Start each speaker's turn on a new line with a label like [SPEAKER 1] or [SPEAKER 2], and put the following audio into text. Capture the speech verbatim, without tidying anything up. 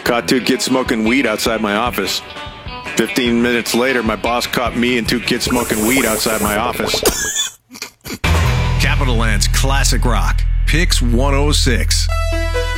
[SPEAKER 1] Caught two kids smoking weed outside my office. Fifteen minutes later, my boss caught me and two kids smoking weed outside my office.
[SPEAKER 2] Capital Land's classic rock, Pix one oh six.